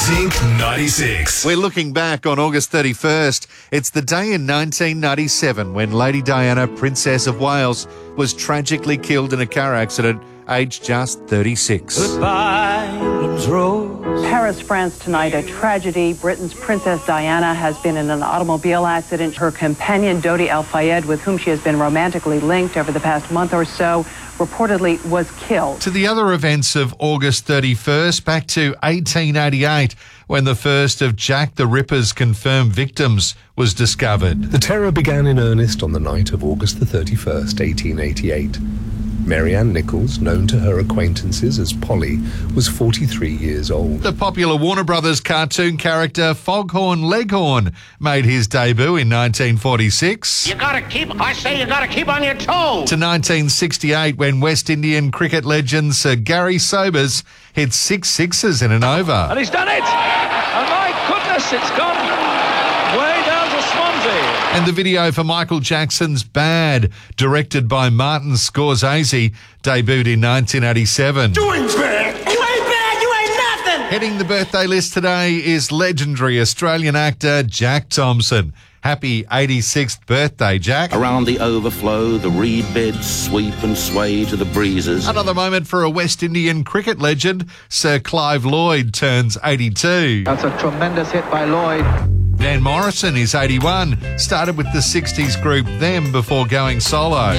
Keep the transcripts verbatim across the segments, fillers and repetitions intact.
Zinc ninety-six. We're looking back on August thirty-first. It's the day in nineteen ninety-seven when Lady Diana, Princess of Wales, was tragically killed in a car accident, aged just thirty-six. Goodbye, Rose. Paris, France tonight, a tragedy. Britain's Princess Diana has been in an automobile accident. Her companion, Dodi Al Fayed, with whom she has been romantically linked over the past month or so, reportedly was killed. To the other events of August thirty-first, back to eighteen eighty-eight, when the first of Jack the Ripper's confirmed victims was discovered. The terror began in earnest on the night of August the thirty-first, eighteen eighty-eight. Marianne Nichols, known to her acquaintances as Polly, was forty-three years old. The popular Warner Brothers cartoon character Foghorn Leghorn made his debut in nineteen forty-six. You gotta keep, I say you gotta keep on your toes. To nineteen sixty-eight, when West Indian cricket legend Sir Gary Sobers hit six sixes in an over. And he's done it! And my goodness, it's gone way down to Swansea. And the video for Michael Jackson's Bad, directed by Martin Scorsese, debuted in nineteen eighty-seven. Doing's bad. You ain't bad, you ain't nothing. Heading the birthday list today is legendary Australian actor Jack Thompson. Happy eighty-sixth birthday, Jack. Around the overflow, the reed beds sweep and sway to the breezes. Another moment for a West Indian cricket legend. Sir Clive Lloyd turns eighty-two. That's a tremendous hit by Lloyd. Van Morrison is eighty-one. Started with the sixties group Them before going solo.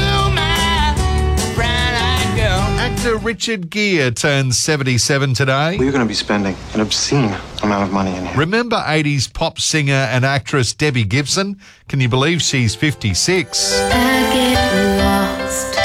Actor Richard Gere turns seventy-seven today. We're going to be spending an obscene amount of money in here. Remember eighties pop singer and actress Debbie Gibson? Can you believe she's fifty-six? I get lost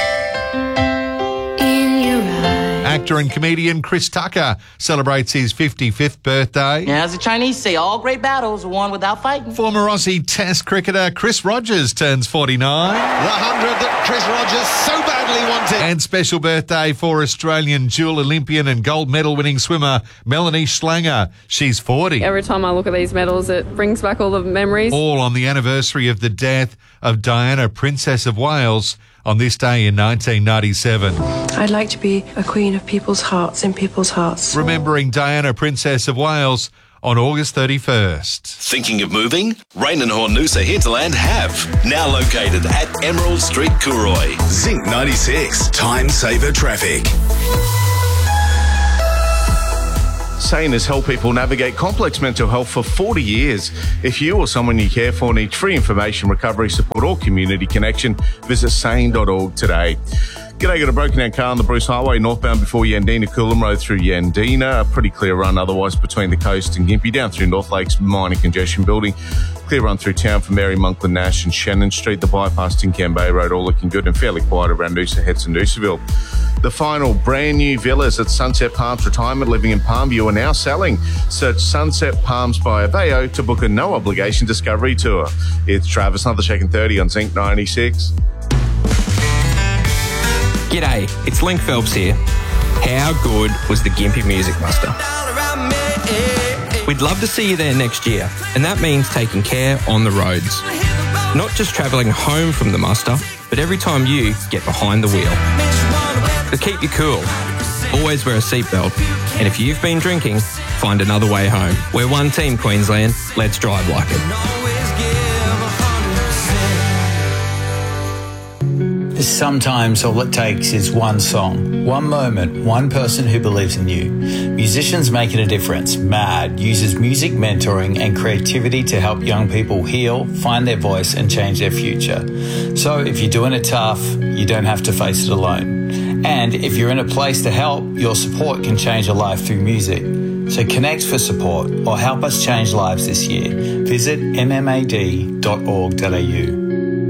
in your eyes. Actor and comedian Chris Tucker celebrates his fifty-fifth birthday. Yeah, as the Chinese say, all great battles are won without fighting. Former Aussie Test cricketer Chris Rogers turns forty-nine. The hundred that Chris Rogers so badly wanted. And special birthday for Australian dual Olympian and gold medal winning swimmer Melanie Schlanger. She's forty. Every time I look at these medals, it brings back all the memories. All on the anniversary of the death of Diana, Princess of Wales, on this day in nineteen ninety-seven. I'd like to be a queen of people's hearts in people's hearts. Remembering Diana, Princess of Wales, on August thirty-first. Thinking of moving? Rain and Hornusa Hinterland have. Now located at Emerald Street, Cooroy. Zinc ninety-six. Time saver traffic. SANE has helped people navigate complex mental health for forty years. If you or someone you care for needs free information, recovery support or community connection, visit sane dot org today. G'day, got a broken down car on the Bruce Highway northbound before Yandina Coolum Road through Yandina. A pretty clear run otherwise between the coast and Gympie down through North Lakes, minor congestion building. Clear run through town for Mary Monkland Nash and Shannon Street. The bypass Tincan Bay Road all looking good and fairly quiet around Noosa Heads and Noosaville. The final brand new villas at Sunset Palms Retirement Living in Palmview are now selling. Search Sunset Palms by Aveo to book a no obligation discovery tour. It's Travis, another check in thirty on Zinc ninety-six. G'day, it's Link Phelps here. How good was the Gympie Music Muster? We'd love to see you there next year, and that means taking care on the roads. Not just travelling home from the muster, but every time you get behind the wheel. But keep you cool. Always wear a seatbelt. And if you've been drinking, find another way home. We're one team, Queensland. Let's drive like it. Sometimes all it takes is one song, one moment, one person who believes in you. Musicians Making a Difference, MAD, uses music mentoring and creativity to help young people heal, find their voice and change their future. So if you're doing it tough, you don't have to face it alone. And if you're in a place to help, your support can change a life through music. So connect for support or help us change lives this year. Visit m m a d dot org dot a u.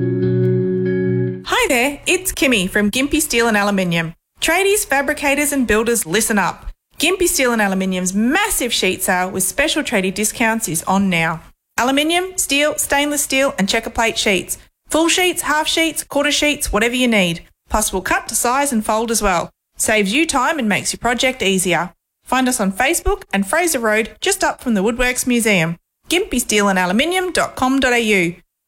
Hi there, it's Kimmy from Gympie Steel and Aluminium. Tradies, fabricators and builders, listen up. Gympie Steel and Aluminium's massive sheet sale with special tradie discounts is on now. Aluminium, steel, stainless steel and checker plate sheets. Full sheets, half sheets, quarter sheets, whatever you need. Plus we'll cut to size and fold as well. Saves you time and makes your project easier. Find us on Facebook and Fraser Road, just up from the Woodworks Museum. gympie steel and aluminium dot com dot a u.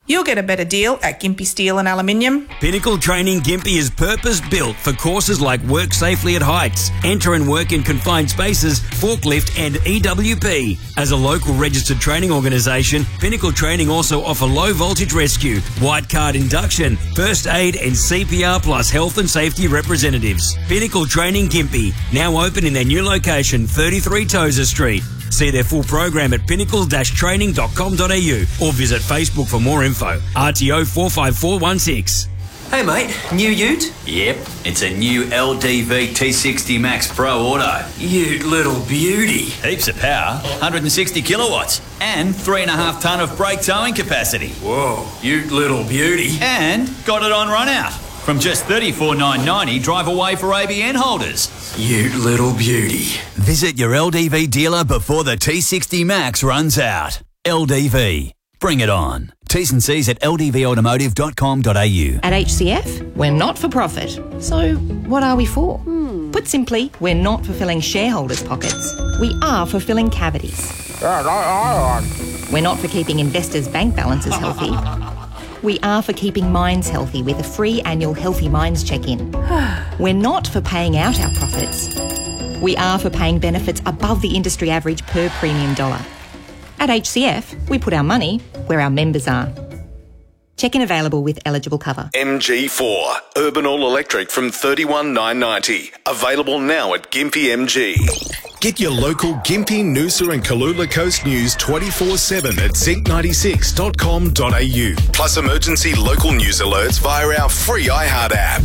You'll get a better deal at Gympie Steel and Aluminium. Pinnacle Training Gympie is purpose-built for courses like Work Safely at Heights, Enter and Work in Confined Spaces, Forklift and E W P. As a local registered training organisation, Pinnacle Training also offer low voltage rescue, white card induction, first aid and C P R plus health and safety representatives. Pinnacle Training Gympie, now open in their new location, thirty-three Tozer Street. See their full program at pinnacle dash training dot com dot a u or visit Facebook for more info. R T O four five four one six. Hey mate, new ute? Yep, it's a new L D V T sixty Max Pro Auto. Ute little beauty. Heaps of power, one hundred sixty kilowatts, and three and a half tonne of brake towing capacity. Whoa, ute little beauty. And got it on run out. From just thirty-four thousand nine hundred ninety dollars, drive away for A B N holders. Ute little beauty. Visit your L D V dealer before the T sixty Max runs out. L D V. Bring it on. T's and C's at l d v automotive dot com dot a u. At H C F, we're not for profit. So what are we for? Hmm. Put simply, we're not for filling shareholders' pockets. We are for filling cavities. We're not for keeping investors' bank balances healthy. We are for keeping minds healthy with a free annual Healthy Minds check-in. We're not for paying out our profits. We are for paying benefits above the industry average per premium dollar. At H C F, we put our money where our members are. Check-in available with eligible cover. M G four, Urban All Electric from thirty-one thousand nine hundred ninety. Available now at Gympie M G. Get your local Gympie, Noosa and Kalula Coast news twenty-four seven at zinc ninety-six dot com dot a u. Plus emergency local news alerts via our free iHeart app.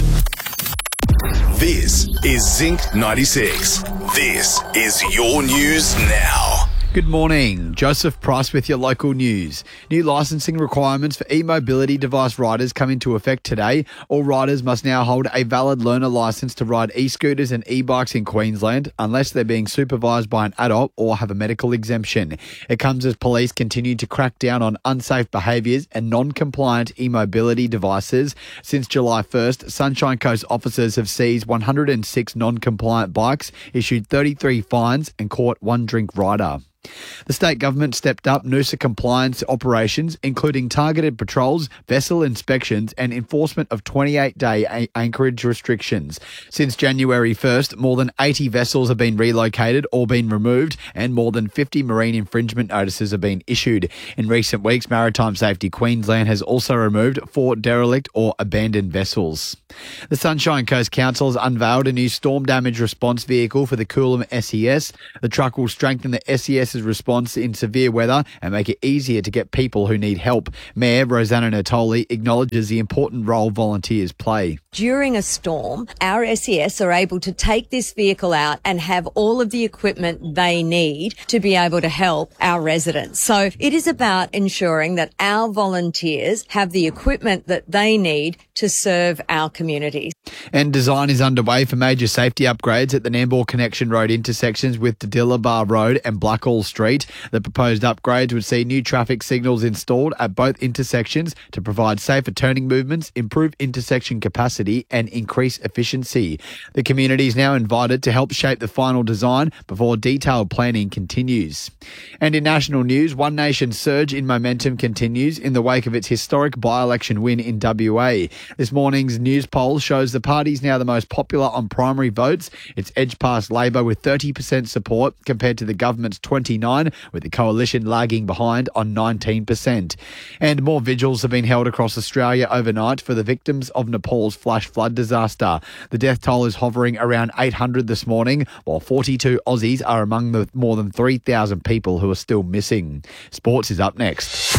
This is Zinc ninety-six. This is your news now. Good morning. Joseph Price with your local news. New licensing requirements for e-mobility device riders come into effect today. All riders must now hold a valid learner licence to ride e-scooters and e-bikes in Queensland unless they're being supervised by an adult or have a medical exemption. It comes as police continue to crack down on unsafe behaviours and non-compliant e-mobility devices. Since July first, Sunshine Coast officers have seized one hundred six non-compliant bikes, issued thirty-three fines and caught one drink rider. The state government stepped up Noosa compliance operations, including targeted patrols, vessel inspections and enforcement of twenty-eight day a- anchorage restrictions. Since January first, more than eighty vessels have been relocated or been removed and more than fifty marine infringement notices have been issued. In recent weeks, Maritime Safety Queensland has also removed four derelict or abandoned vessels. The Sunshine Coast Council has unveiled a new storm damage response vehicle for the Coolum S E S. The truck will strengthen the S E S response in severe weather and make it easier to get people who need help. Mayor Rosanna Natoli acknowledges the important role volunteers play. During a storm, our S E S are able to take this vehicle out and have all of the equipment they need to be able to help our residents. So it is about ensuring that our volunteers have the equipment that they need to serve our communities. And design is underway for major safety upgrades at the Nambour Connection Road intersections with Dillabar Road and Blackall Street. The proposed upgrades would see new traffic signals installed at both intersections to provide safer turning movements, improve intersection capacity and increase efficiency. The community is now invited to help shape the final design before detailed planning continues. And in national news, One Nation's surge in momentum continues in the wake of its historic by-election win in W A. This morning's news poll shows the party is now the most popular on primary votes. It's edged past Labor with thirty percent support compared to the government's twenty-nine, with the coalition lagging behind on nineteen percent. And more vigils have been held across Australia overnight for the victims of Nepal's flash flood disaster. The death toll is hovering around eight hundred this morning, while forty-two Aussies are among the more than three thousand people who are still missing. Sports is up next.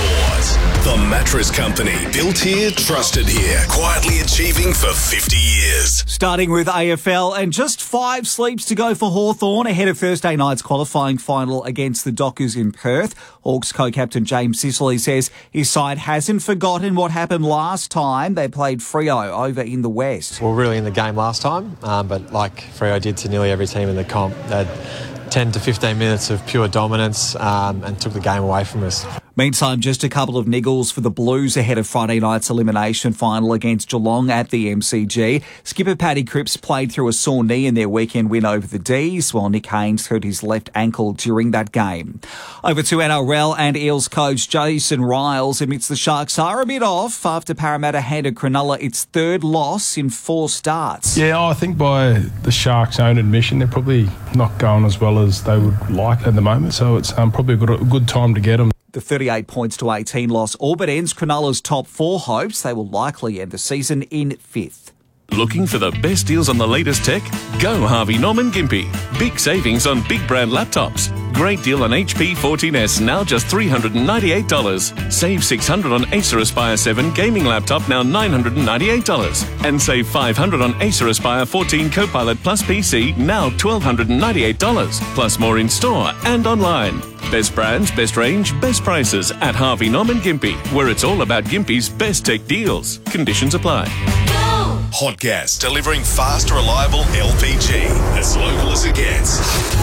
The Mattress Company, built here, trusted here, quietly achieving for fifty years. Starting with A F L and just five sleeps to go for Hawthorn ahead of Thursday night's qualifying final against the Dockers in Perth. Hawks co-captain James Sicily says his side hasn't forgotten what happened last time they played Freo over in the West. We were really in the game last time, um, but like Freo did to nearly every team in the comp, they'd ten to fifteen minutes of pure dominance um, and took the game away from us. Meantime, just a couple of niggles for the Blues ahead of Friday night's elimination final against Geelong at the M C G. Skipper Paddy Cripps played through a sore knee in their weekend win over the D's, while Nick Haynes hurt his left ankle during that game. Over to N R L, and Eels coach Jason Riles admits the Sharks are a bit off after Parramatta handed Cronulla its third loss in four starts. Yeah, I think by the Sharks' own admission, they're probably not going as well as they would like at the moment, so it's um, probably a good, a good time to get them. The thirty-eight points to eighteen loss all but ends Cronulla's top four hopes. They will likely end the season in fifth. Looking for the best deals on the latest tech? Go Harvey Norman Gympie. Big savings on big brand laptops. Great deal on H P fourteen S, now just three hundred ninety-eight dollars. Save six hundred dollars on Acer Aspire seven gaming laptop, now nine hundred ninety-eight dollars. And save five hundred dollars on Acer Aspire fourteen Copilot Plus P C, now one thousand two hundred ninety-eight dollars. Plus more in store and online. Best brands, best range, best prices at Harvey Norman Gympie, where it's all about Gympie's best tech deals. Conditions apply. Hot Gas, delivering fast, reliable L P G. As local as it gets.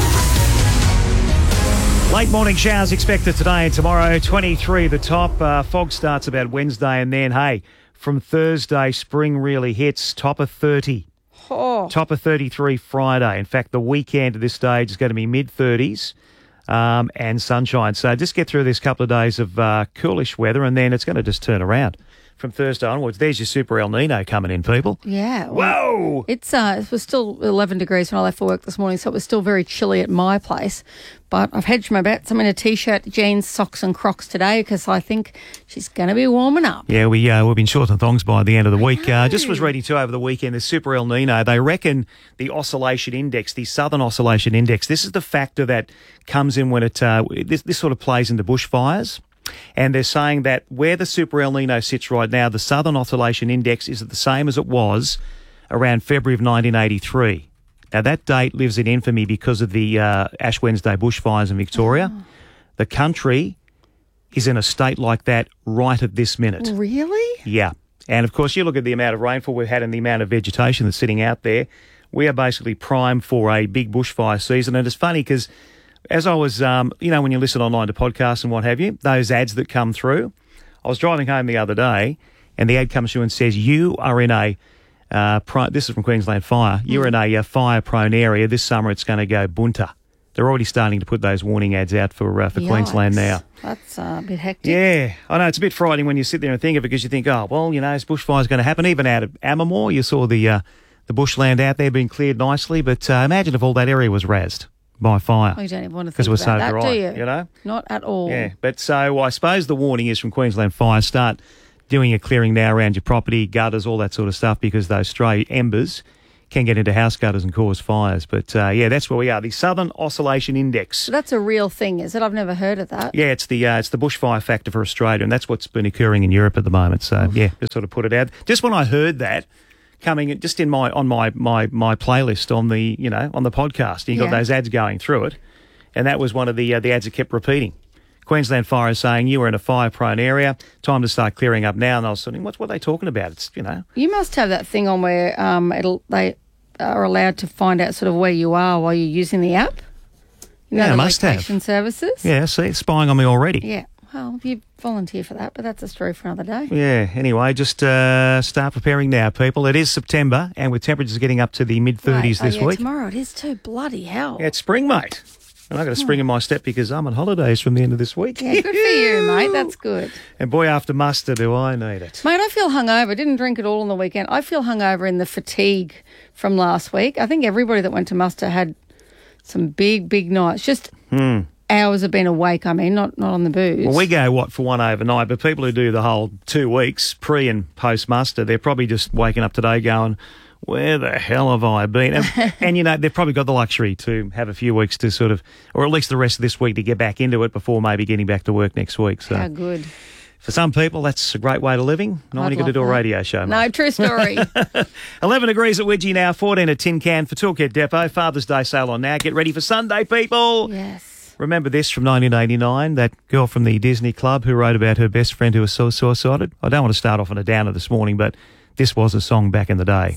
Late morning showers expected today and tomorrow. twenty-three the top. Uh, fog starts about Wednesday, and then, hey, from Thursday, spring really hits. Top of thirty. Oh. Top of thirty-three Friday. In fact, the weekend at this stage is going to be mid-thirties. Um, and sunshine. So just get through this couple of days of uh, coolish weather, and then it's going to just turn around from Thursday onwards. There's your super El Nino coming in, people. Yeah. Well, Whoa! It's uh, it was still eleven degrees when I left for work this morning, so it was still very chilly at my place. But I've hedged my bets. I'm in a T-shirt, jeans, socks and Crocs today because I think she's going to be warming up. Yeah, we, uh, we've been short on thongs by the end of the week. Uh, just was reading too over the weekend, the Super El Nino, they reckon the oscillation index, the Southern Oscillation Index, this is the factor that comes in when it, uh, this, this sort of plays into bushfires. And they're saying that where the Super El Nino sits right now, the Southern Oscillation Index is the same as it was around February of nineteen eighty-three. Now, that date lives in infamy because of the uh, Ash Wednesday bushfires in Victoria. Oh. The country is in a state like that right at this minute. Really? Yeah. And, of course, you look at the amount of rainfall we've had and the amount of vegetation that's sitting out there. We are basically primed for a big bushfire season. And it's funny because as I was, um, you know, when you listen online to podcasts and what have you, those ads that come through, I was driving home the other day and the ad comes through and says, you are in a... Uh, pri- this is from Queensland Fire. You're in a uh, fire-prone area. This summer it's going to go bunter. They're already starting to put those warning ads out for uh, for Yikes. Queensland now. That's uh, a bit hectic. Yeah. I know, it's a bit frightening when you sit there and think of it because you think, oh, well, you know, is bushfires going to happen? Even out of Amamore, you saw the uh, the bushland out there being cleared nicely. But uh, imagine if all that area was razzed by fire. Oh, you don't even want to think because it was about so that, dry, do you? you know? Not at all. Yeah. But so I suppose the warning is from Queensland Fire, start doing a clearing now around your property, gutters, all that sort of stuff, because those stray embers can get into house gutters and cause fires. But, uh, yeah, that's where we are. The Southern Oscillation Index. So that's a real thing, is it? I've never heard of that. Yeah, it's the uh, it's the bushfire factor for Australia, and that's what's been occurring in Europe at the moment. So, yeah, just sort of put it out. Just when I heard that coming just in my on my, my, my playlist on the, you know, on the podcast, and you got Yeah. those ads going through it, and that was one of the uh, the ads that kept repeating. Queensland Fire is saying you were in a fire-prone area. Time to start clearing up now. And I was thinking, what's what are they talking about? It's, you know. You must have that thing on where um, it'll they are allowed to find out sort of where you are while you're using the app. You know, Yeah, I the must have. location services. Yeah, see, it's spying on me already. Yeah. Well, you volunteer for that, but that's a story for another day. Yeah, anyway, just uh, start preparing now, people. It is September, and with temperatures getting up to the mid-thirties Right. this oh, yeah, week. Tomorrow it is too. Bloody hell. Yeah, it's spring, mate. And I've got a spring in my step because I'm on holidays from the end of this week. Yeah, good for you, mate. That's good. And boy, after muster, do I need it. Mate, I feel hungover. Didn't drink at all on the weekend. I feel hungover in the fatigue from last week. I think everybody that went to muster had some big, big nights. Just Hmm. hours of being awake, I mean, not, not on the booze. Well, we go, what, for one overnight, but people who do the whole two weeks, pre and post muster, they're probably just waking up today going, where the hell have I been? And, and, you know, they've probably got the luxury to have a few weeks to sort of, or at least the rest of this week to get back into it before maybe getting back to work next week. So How good. for some people, that's a great way to living. Not only I'd got to love do a that. radio show, mate. No, true story. eleven degrees at Widgie now, fourteen at Tin Can for Toolkit Depot. Father's Day sale on now. Get ready for Sunday, people. Yes. Remember this from nineteen eighty-nine, that girl from the Disney Club who wrote about her best friend who was so suicided? I don't want to start off on a downer this morning, but this was a song back in the day.